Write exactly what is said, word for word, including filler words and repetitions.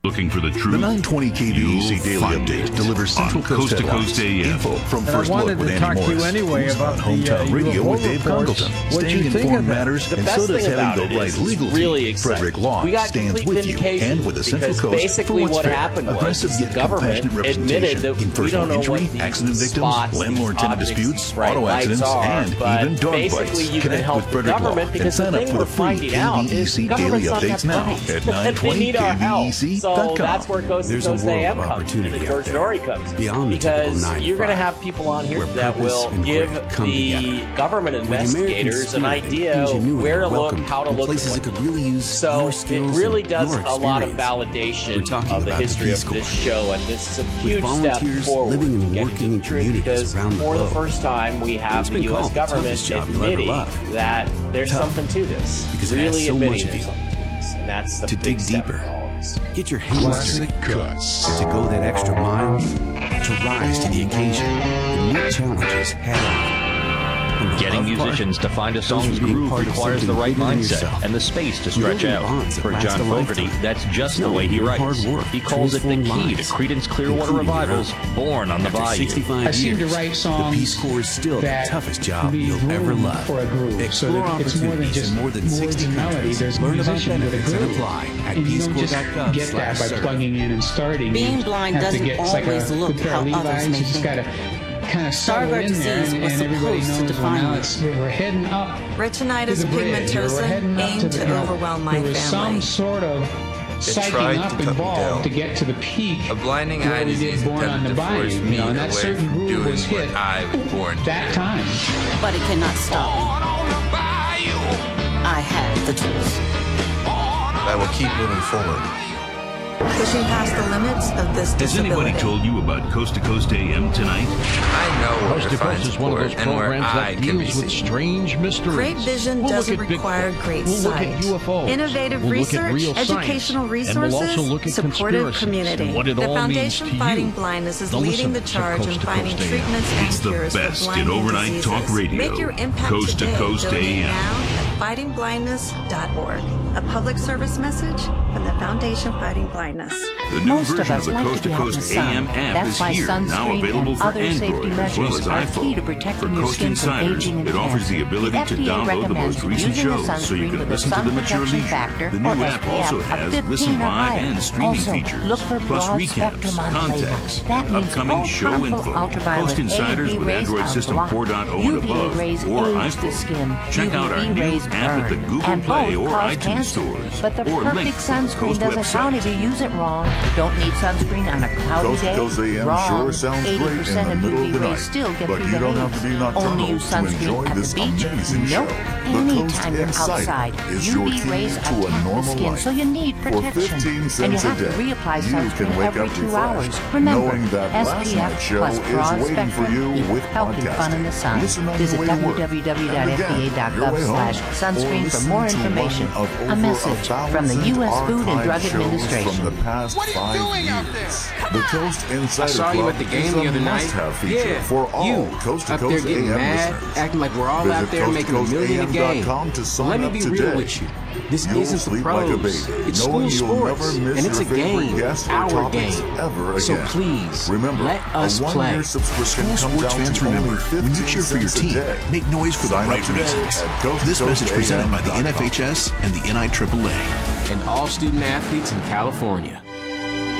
Looking for the truth? The nine twenty K V E C Daily Update delivers Central Coast, Coast to Coast A M. Info from And First I Look wanted with to Andy talk to you Morris. anyway Who's about on the, Hometown uh, Radio U F O with Dave reports. Congleton. What Staying you think informed of that? matters, The and best so does thing having about the it right is legal it's really team. exciting. Frederick Law We got stands complete with you vindication and with the Central because Coast basically for what's what fair. happened was Aggressive the yet government compassionate admitted representation that in we personal don't know injury, what these accident victims, spots, landlord-tenant these disputes, objects, bright auto lights accidents, are, and but even dog basically bites. you can Connect help with the Frederick Law government and because the sign up thing for we're the free finding out K V E is C the Daily government's not Updates that now bright. at They nine twenty need our K V E C help. dot So com. that's where Coast to There's a Coast A world M of comes, opportunity and out George there, Norrie comes, beyond the typical because nine to you're going to five, have people on here where that purpose will and give grit come the together. government Where the American investigators an spirit and idea ingenuity where to are look, welcomed how to in look, places and that what could really use So your it skills really and does your a lot of experience. We're validation talking of the about the history Peace of this Corps. show, and this is a With huge step volunteers forward living and getting working to in the truth, communities because around the for the globe. first time we have It's the been U S called the government toughest job you'll ever admitting love. that there's Tough. something to this, Because it has really so admitting much of there's you. something to this, and that's the To big dig step deeper. in all of this. Get your hands dirty. Cuts. To go that extra mile, to rise to the occasion, and meet challenges head on. And the Getting love part, musicians to find a those song's are being groove part of requires the something right bigger than mindset yourself. and the space to You're stretch building out. bonds that For last John a Fogerty, lifetime. that's just the Knowing way he your writes. hard work He calls it the transformed key to lives, Creedence Clearwater including your Revival's own. Born on the After Bayou. sixty-five I seem to years, write songs the Peace Corps is still the that toughest job leave you'll ever room love. for a groove, so Explore that it's more than opportunities just in more than words sixty and melody. countries. There's a Learn about musician with a benefits and groove, apply at and you peace don't corps just dot gov get that by slash plugging in and starting. Being you blind have to doesn't get it's like always a look good pair how of others Levi's. may You just think. gotta kind of settle Stargardt in there, disease and, was and everybody supposed to knows well define now you. it's we're heading up to Retinitis the bridge, or we're heading pigmentosa up to aimed the to you know, overwhelm my there was family. some sort of tried psyching to up cut me involved down. to get to the peak. A blinding where eye we disease get born on attempted the to force bayou, me you know, and that away certain from groove doing was hit what I was born to that do. time. But it cannot stop me. I have the tools. I will keep moving forward. Pushing past the limits of this Has anybody disability. told you about Coast to Coast A M tonight? I know where Coast to to find Coast is one of support those and where programs I that can be deals with seen. strange mysteries. Great vision we'll doesn't look at require Bigfoot. great we'll sight. look at U F Os. Innovative we'll look at research, real educational science. resources, and we'll also look at supportive conspiracies community. and what it The all Foundation means to Fighting you. Blindness is Now leading listen the to charge in Coast to finding Coast A M. treatments and It's the cures best for in blinding overnight diseases. talk radio. Make your impact Coast to today. Coast Donate A M. now at fighting blindness dot org. A public service message from the Foundation Fighting Blindness. The new Most of version of us the like Coast to to be out in the Coast A sun. M app That's is why here, now sunscreen available and for other safety Android as well measures as are key to iPhone. protecting For your Coast skin from Insiders, aging and it offers the cancer. ability The to F D A download the recommends most recent using the shows so you sunscreen can with a listen to sun them at your protection leisure. factor The new or app S P F also of has fifteen listen or live higher. and streaming Also, features, look for plus broad recaps, spectrum on contacts, label. That means upcoming both show harmful info, ultraviolet Coast Insiders A U V with rays Android are System blocked. four point oh and U V A above, rays or age the iPhone. skin. Check out our U V B new rays app at the burn. Google And Play both or cause iTunes cancer. stores, But the or perfect link to the sunscreen Coast doesn't count website. if you use it wrong. Don't need sunscreen on a cloudy Coast to day. Coast A M Wrong. sure sounds eighty great in percent the of middle of U V the rays night, still get but through you the don't have to be haze. nocturnal Only use to enjoy sunscreen at this the beach. amazing Nope. show. The Coast Anytime you're Insider outside, is U your V key rays to attack a the normal skin, life. so you need For protection. fifteen And you cents a have to day, reapply you sunscreen can wake every up two refreshed, hours. Remember, knowing that last S P night's F show plus is broad waiting for spectrum you with helping fun in the sun. Listen on Visit your way to work. w w w dot And f d a again, dot your gov way home, slash or sunscreen for listen more to one information. of A over message from the U S Food and archived Drug shows Administration. From the past What are you five doing years. out there? The Coast Insider I saw you Club at the game is the a other night. must-have feature Yeah, for all you Coast to up there Coast getting A M mad, listeners. acting like we're all Visit out there coast to making a coast million a A M game. dot com to sign Let me up be today. real with you. This You'll isn't the sleep like a pros. baby, It's knowing school you'll sports, never miss and it's a your favorite game, guests or our topics game. ever So again. please, Remember, let us a play. one-year subscription School comes sports out fans to only remember, when you fifteen cheer for your cents a team, day. make noise for the Sign up right today reasons. at coast to This coast message presented by the A M dot com. N F H S and the N I triple A. And all student athletes in California.